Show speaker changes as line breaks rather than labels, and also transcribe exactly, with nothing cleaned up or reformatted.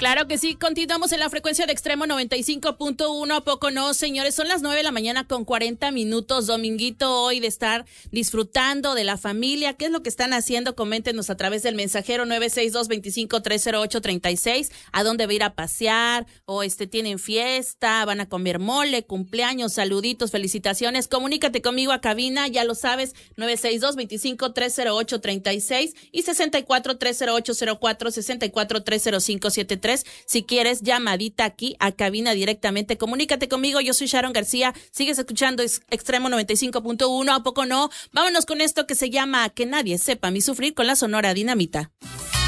Claro que sí, continuamos en la frecuencia de Extremo noventa y cinco punto uno, ¿a poco no, señores? Son las nueve de la mañana con cuarenta minutos, dominguito hoy de estar disfrutando de la familia. ¿Qué es lo que están haciendo? Coméntenos a través del mensajero nueve seis dos, dos cinco, tres cero ocho, tres seis, a dónde va a ir a pasear, o este tienen fiesta, van a comer mole, cumpleaños, saluditos, felicitaciones. Comunícate conmigo a cabina, ya lo sabes, nueve seis dos, dos cinco, tres cero ocho, tres seis y sesenta y cuatro, tres cero ocho cero cuatro, sesenta y cuatro, tres cero cinco siete tres. Si quieres, llamadita aquí a cabina directamente. Comunícate conmigo, yo soy Sharon García. Sigues escuchando Extremo noventa y cinco punto uno, ¿a poco no? Vámonos con esto que se llama Que nadie sepa mi sufrir con la Sonora Dinamita.